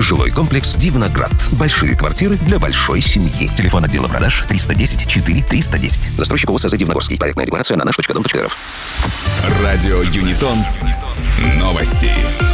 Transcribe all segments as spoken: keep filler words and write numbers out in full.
Жилой комплекс «Дивноград». Большие квартиры для большой семьи. Телефон отдела продаж триста десять четыре триста десять. Застройщик ОСЗ «Дивногорский». Проектная декларация на наш точка дом точка р ф. Радио Юнитон. Новости.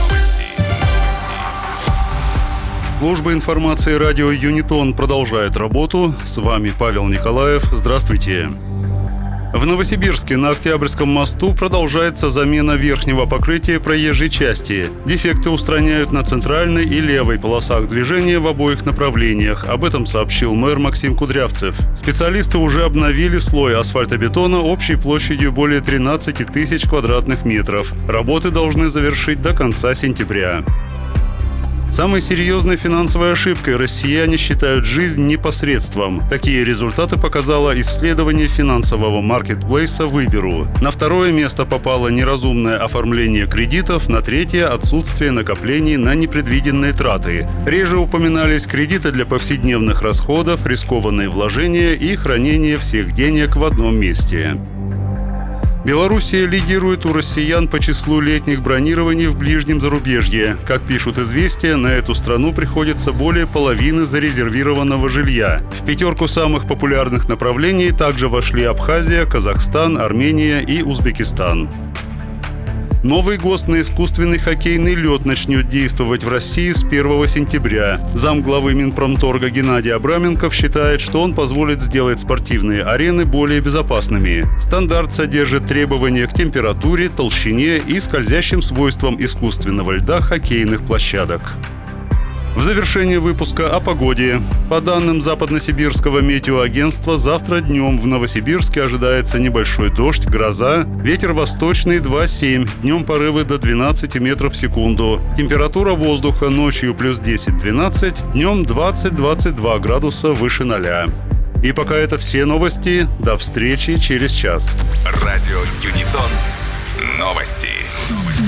Служба информации радио Юнитон продолжает работу. С вами Павел Николаев. Здравствуйте. В Новосибирске на Октябрьском мосту продолжается замена верхнего покрытия проезжей части. Дефекты устраняют на центральной и левой полосах движения в обоих направлениях. Об этом сообщил мэр Максим Кудрявцев. Специалисты уже обновили слой асфальтобетона общей площадью более тринадцати тысяч квадратных метров. Работы должны завершить до конца сентября. Самой серьезной финансовой ошибкой россияне считают жизнь непосредством. Такие результаты показало исследование финансового маркетплейса «Выберу». На второе место попало неразумное оформление кредитов, на третье – отсутствие накоплений на непредвиденные траты. Реже упоминались кредиты для повседневных расходов, рискованные вложения и хранение всех денег в одном месте. Белоруссия лидирует у россиян по числу летних бронирований в ближнем зарубежье. Как пишут «Известия», на эту страну приходится более половины зарезервированного жилья. В пятерку самых популярных направлений также вошли Абхазия, Казахстан, Армения и Узбекистан. Новый ГОСТ на искусственный хоккейный лед начнет действовать в России с первого сентября. Замглавы Минпромторга Геннадий Абраменков считает, что он позволит сделать спортивные арены более безопасными. Стандарт содержит требования к температуре, толщине и скользящим свойствам искусственного льда хоккейных площадок. В завершение выпуска о погоде. По данным Западносибирского метеоагентства, завтра днем в Новосибирске ожидается небольшой дождь, гроза, ветер восточный два семь, днем порывы до двенадцати метров в секунду. Температура воздуха ночью плюс десять-двенадцать, днем двадцать-двадцать два градуса выше ноля. И пока это все новости. До встречи через час. Радио Юнитон. Новости.